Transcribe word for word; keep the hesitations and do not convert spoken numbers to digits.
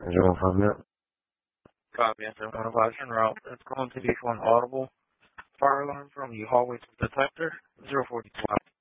zero five minutes. Copy, answer one five en route. It's going to be for an audible fire alarm from the hallway to the detector, zero four two.